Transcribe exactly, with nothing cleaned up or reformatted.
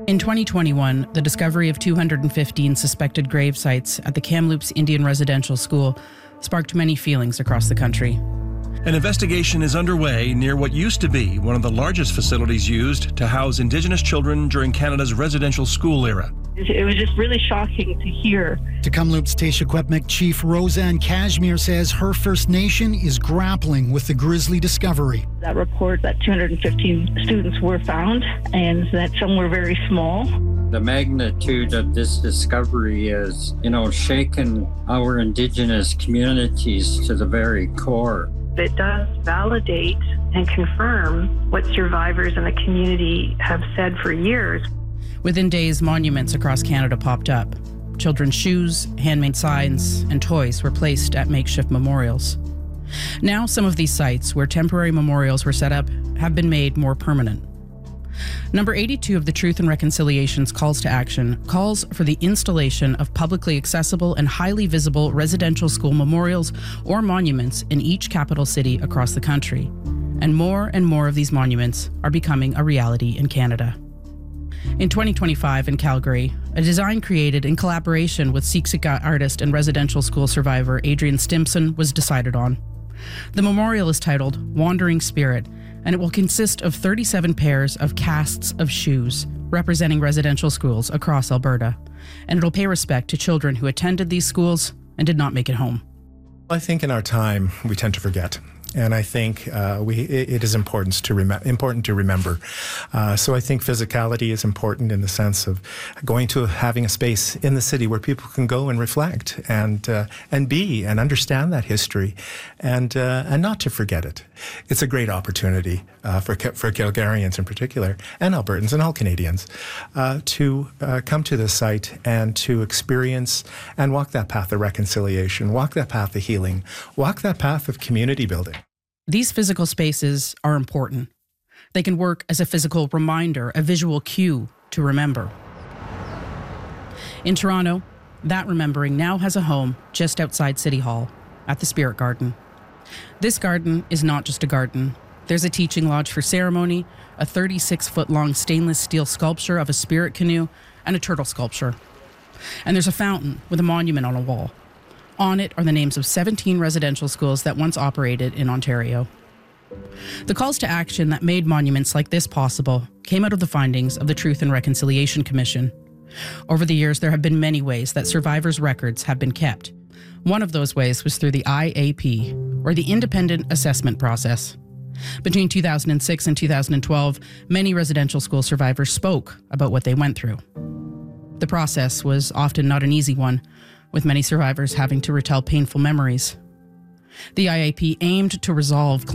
In twenty twenty-one, the discovery of two hundred fifteen suspected grave sites at the Kamloops Indian Residential School sparked many feelings across the country. An investigation is underway near what used to be one of the largest facilities used to house Indigenous children during Canada's residential school era. It was just really shocking to hear. To Kamloops Tayshiaquepmik Chief Roseanne Cashmere says her First Nation is grappling with the grisly discovery. That report that two hundred fifteen students were found and that some were very small. The magnitude of this discovery is, you know, shaken our Indigenous communities to the very core. It does validate and confirm what survivors in the community have said for years. Within days, monuments across Canada popped up. Children's shoes, handmade signs, and toys were placed at makeshift memorials. Now, some of these sites where temporary memorials were set up have been made more permanent. Number eighty-two of the Truth and Reconciliation's calls to action calls for the installation of publicly accessible and highly visible residential school memorials or monuments in each capital city across the country. And more and more of these monuments are becoming a reality in Canada. In twenty twenty-five in Calgary, a design created in collaboration with Siksika artist and residential school survivor Adrian Stimson was decided on. The memorial is titled Wandering Spirit, and it will consist of thirty-seven pairs of casts of shoes representing residential schools across Alberta, and it'll pay respect to children who attended these schools and did not make it home. I think in our time, we tend to forget. And I think uh, we it, it is important to rem- important to remember. Uh, so I think physicality is important in the sense of going to having a space in the city where people can go and reflect and uh, and be and understand that history, and uh, and not to forget it. It's a great opportunity uh, for for Calgarians in particular, and Albertans and all Canadians, uh, to uh, come to this site and to experience and walk that path of reconciliation, walk that path of healing, walk that path of community building. These physical spaces are important. They can work as a physical reminder, a visual cue to remember. In Toronto, that remembering now has a home just outside City Hall, at the Spirit Garden. This garden is not just a garden. There's a teaching lodge for ceremony, a thirty-six foot long stainless steel sculpture of a spirit canoe, and a turtle sculpture. And there's a fountain with a monument on a wall. On it are the names of seventeen residential schools that once operated in Ontario. The calls to action that made monuments like this possible came out of the findings of the Truth and Reconciliation Commission. Over the years, there have been many ways that survivors' records have been kept. One of those ways was through the I A P, or the Independent Assessment Process. Between two thousand six and two thousand twelve, many residential school survivors spoke about what they went through. The process was often not an easy one, with many survivors having to retell painful memories. The I A P aimed to resolve claims